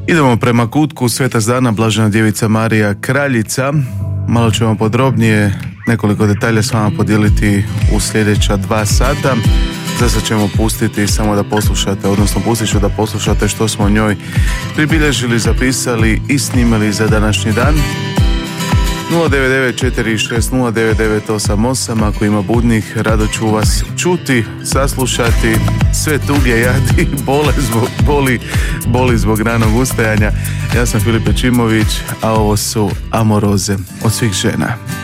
Idemo prema kutku Sveta Zdana, Blažena djevica Marija Kraljica. Malo ćemo podrobnije nekoliko detalja s vama podijeliti u sljedeća 2 sata. Za sad ćemo pustiti samo da poslušate, odnosno pustit ću da poslušate što smo njoj pribilježili, zapisali i snimali za današnji dan. 099460998. Ako ima budnih, rado ću vas čuti, saslušati. Sve tuge, jadi, boli zbog ranog ustajanja. Ja sam Filip Pečimović, a ovo su Amoroze od svih žena.